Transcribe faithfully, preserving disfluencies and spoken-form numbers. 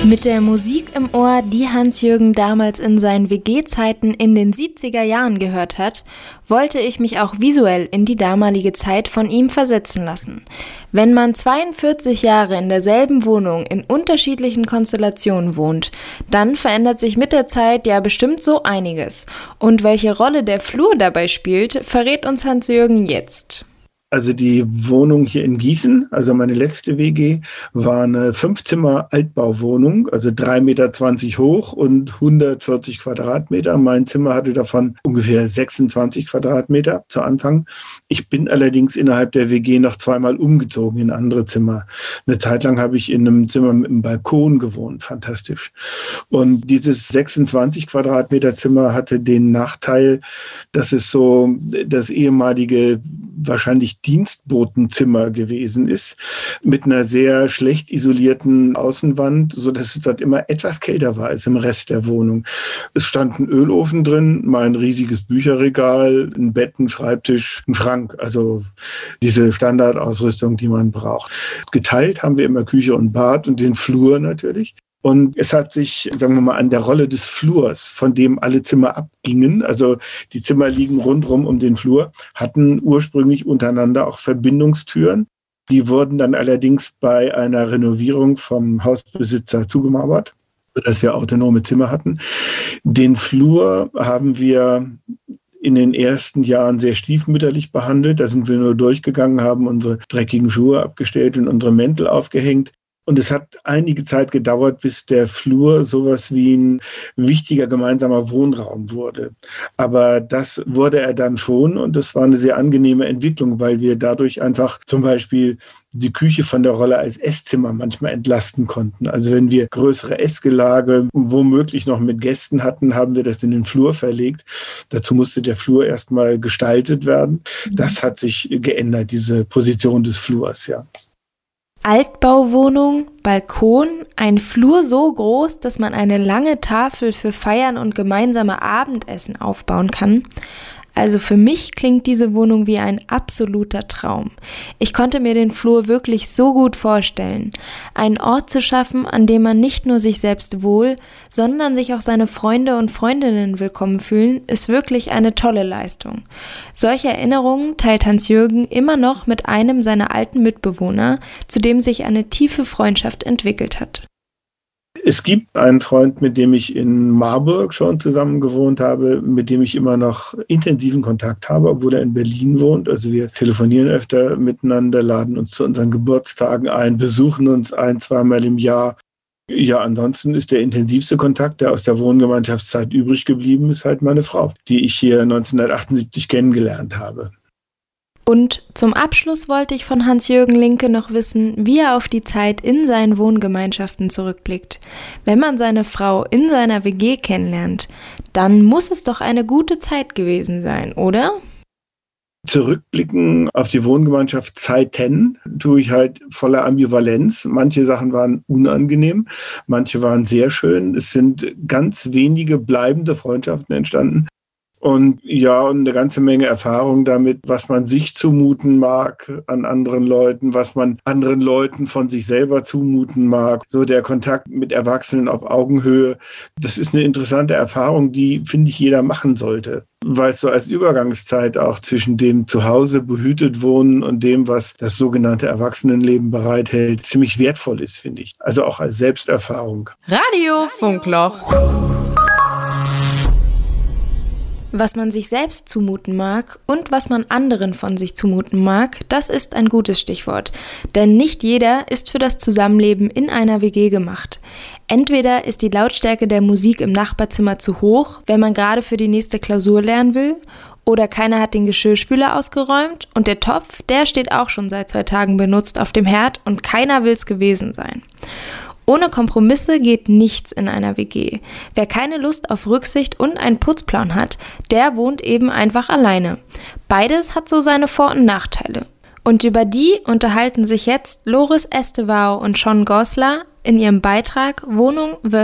Mit der Musik im Ohr, die Hans-Jürgen damals in seinen W G-Zeiten in den siebziger Jahren gehört hat, wollte ich mich auch visuell in die damalige Zeit von ihm versetzen lassen. Wenn man zweiundvierzig Jahre in derselben Wohnung in unterschiedlichen Konstellationen wohnt, dann verändert sich mit der Zeit ja bestimmt so einiges. Und welche Rolle der Flur dabei spielt, verrät uns Hans-Jürgen jetzt. Also die Wohnung hier in Gießen, also meine letzte W G, war eine Fünf-Zimmer-Altbauwohnung, also drei Meter zwanzig hoch und hundertvierzig Quadratmeter. Mein Zimmer hatte davon ungefähr sechsundzwanzig Quadratmeter zu Anfang. Ich bin allerdings innerhalb der W G noch zweimal umgezogen in andere Zimmer. Eine Zeit lang habe ich in einem Zimmer mit einem Balkon gewohnt, fantastisch. Und dieses sechsundzwanzig Quadratmeter Zimmer hatte den Nachteil, dass es so das ehemalige wahrscheinlich Dienstbotenzimmer gewesen ist, mit einer sehr schlecht isolierten Außenwand, so dass es dort immer etwas kälter war als im Rest der Wohnung. Es stand ein Ölofen drin, mal ein riesiges Bücherregal, ein Bett, ein Schreibtisch, ein Schrank, also diese Standardausrüstung, die man braucht. Geteilt haben wir immer Küche und Bad und den Flur natürlich. Und es hat sich, sagen wir mal, an der Rolle des Flurs, von dem alle Zimmer abgingen, also die Zimmer liegen rundrum um den Flur, hatten ursprünglich untereinander auch Verbindungstüren. Die wurden dann allerdings bei einer Renovierung vom Hausbesitzer zugemauert, sodass wir autonome Zimmer hatten. Den Flur haben wir in den ersten Jahren sehr stiefmütterlich behandelt. Da sind wir nur durchgegangen, haben unsere dreckigen Schuhe abgestellt und unsere Mäntel aufgehängt. Und es hat einige Zeit gedauert, bis der Flur sowas wie ein wichtiger gemeinsamer Wohnraum wurde. Aber das wurde er dann schon und das war eine sehr angenehme Entwicklung, weil wir dadurch einfach zum Beispiel die Küche von der Rolle als Esszimmer manchmal entlasten konnten. Also wenn wir größere Essgelage womöglich noch mit Gästen hatten, haben wir das in den Flur verlegt. Dazu musste der Flur erstmal gestaltet werden. Das hat sich geändert, diese Position des Flurs, ja. Altbauwohnung, Balkon, ein Flur so groß, dass man eine lange Tafel für Feiern und gemeinsame Abendessen aufbauen kann. Also für mich klingt diese Wohnung wie ein absoluter Traum. Ich konnte mir den Flur wirklich so gut vorstellen. Einen Ort zu schaffen, an dem man nicht nur sich selbst wohl, sondern sich auch seine Freunde und Freundinnen willkommen fühlen, ist wirklich eine tolle Leistung. Solche Erinnerungen teilt Hans-Jürgen immer noch mit einem seiner alten Mitbewohner, zu dem sich eine tiefe Freundschaft entwickelt hat. Es gibt einen Freund, mit dem ich in Marburg schon zusammen gewohnt habe, mit dem ich immer noch intensiven Kontakt habe, obwohl er in Berlin wohnt. Also wir telefonieren öfter miteinander, laden uns zu unseren Geburtstagen ein, besuchen uns ein-, zweimal im Jahr. Ja, ansonsten ist der intensivste Kontakt, der aus der Wohngemeinschaftszeit übrig geblieben ist, halt meine Frau, die ich hier neunzehnhundertachtundsiebzig kennengelernt habe. Und zum Abschluss wollte ich von Hans-Jürgen Linke noch wissen, wie er auf die Zeit in seinen Wohngemeinschaften zurückblickt. Wenn man seine Frau in seiner W G kennenlernt, dann muss es doch eine gute Zeit gewesen sein, oder? Zurückblicken auf die Wohngemeinschaft Zeiten tue ich halt voller Ambivalenz. Manche Sachen waren unangenehm, manche waren sehr schön. Es sind ganz wenige bleibende Freundschaften entstanden. Und ja, und eine ganze Menge Erfahrung damit, was man sich zumuten mag an anderen Leuten, was man anderen Leuten von sich selber zumuten mag. So der Kontakt mit Erwachsenen auf Augenhöhe, das ist eine interessante Erfahrung, die, finde ich, jeder machen sollte. Weil es so als Übergangszeit auch zwischen dem Zuhause behütet wohnen und dem, was das sogenannte Erwachsenenleben bereithält, ziemlich wertvoll ist, finde ich. Also auch als Selbsterfahrung. Radio Funkloch. Was man sich selbst zumuten mag und was man anderen von sich zumuten mag, das ist ein gutes Stichwort. Denn nicht jeder ist für das Zusammenleben in einer W G gemacht. Entweder ist die Lautstärke der Musik im Nachbarzimmer zu hoch, wenn man gerade für die nächste Klausur lernen will, oder keiner hat den Geschirrspüler ausgeräumt und der Topf, der steht auch schon seit zwei Tagen benutzt auf dem Herd und keiner will's gewesen sein. Ohne Kompromisse geht nichts in einer W G. Wer keine Lust auf Rücksicht und einen Putzplan hat, der wohnt eben einfach alleine. Beides hat so seine Vor- und Nachteile. Und über die unterhalten sich jetzt Loris Estevao und Sean Goslar in ihrem Beitrag Wohnung versus